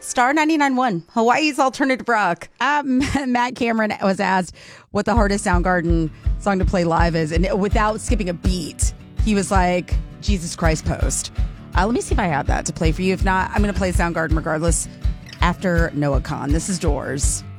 Star 99.1, Hawaii's alternative rock. Matt Cameron was asked what the hardest Soundgarden song to play live is, and without skipping a beat, he was like, Jesus Christ Post. Let me see if I have that to play for you. If not, I'm going to play Soundgarden regardless after Noah Khan. This is Doors.